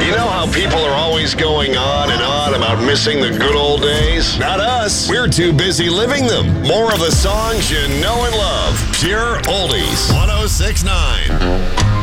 You know how people are always going on and on about missing the good old days? Not us. We're too busy living them. More of the songs you know and love. Pure Oldies. 106.9.